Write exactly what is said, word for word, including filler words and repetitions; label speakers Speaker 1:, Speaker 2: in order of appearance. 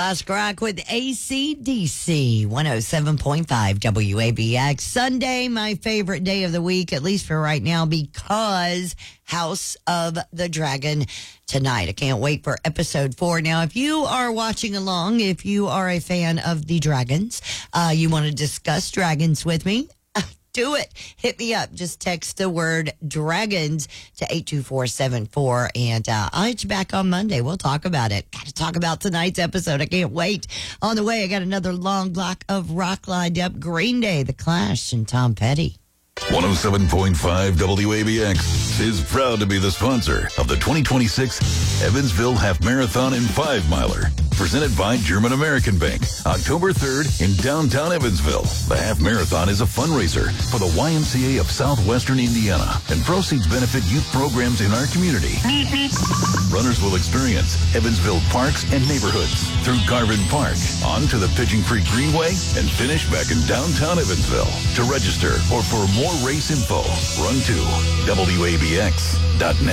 Speaker 1: Classic Rock with A C D C, one oh seven point five W A B X. Sunday, my favorite day of the week, at least for right now, because House of the Dragon tonight. I can't wait for episode four. Now, if you are watching along, if you are a fan of the Dragons, uh, you want to discuss Dragons with me, do it. Hit me up. Just text the word dragons to eight two four seven four, and uh, I'll hit you back on Monday. We'll talk about it. Got to talk about tonight's episode. I can't wait. On the way, I got another long block of rock lined up. Green Day, The Clash, and Tom Petty.
Speaker 2: one oh seven point five W A B X is proud to be the sponsor of the twenty twenty-six Evansville Half Marathon and Five Miler, presented by German American Bank, October third in downtown Evansville. The Half Marathon is a fundraiser for the Y M C A of Southwestern Indiana, and proceeds benefit youth programs in our community. Runners will experience Evansville parks and neighborhoods through Garvin Park, on to the Pigeon Creek Greenway, and finish back in downtown Evansville. To register or for more race info, run to W A B X dot net.